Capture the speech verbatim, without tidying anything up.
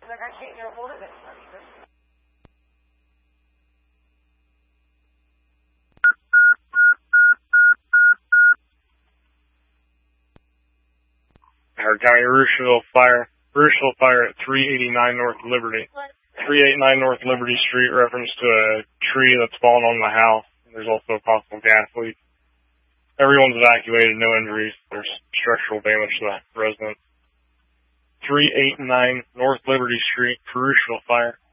like I can't get a hold of it. Howard County, Rushville Fire. Rushville Fire at three eighty-nine North Liberty. three eighty-nine North Liberty Street, reference to a tree that's fallen on the house. There's also a possible gas leak. Everyone's evacuated, no injuries. There's structural damage to the residence. three eighty-nine North Liberty Street, Rushville Fire.